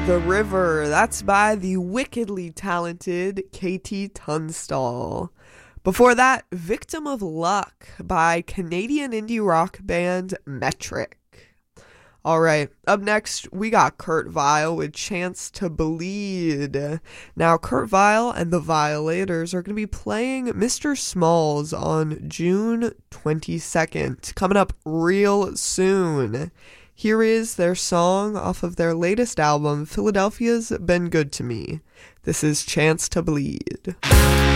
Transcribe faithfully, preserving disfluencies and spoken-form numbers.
The River, that's by the wickedly talented Katie Tunstall. Before that, Victim of Luck by Canadian indie rock band Metric. Alright, up next, we got Kurt Vile with Chance to Bleed. Now, Kurt Vile and the Violators are going to be playing Mister Smalls on June twenty-second, coming up real soon. Here is their song off of their latest album, Philadelphia's Been Good to Me. This is Chance to Bleed.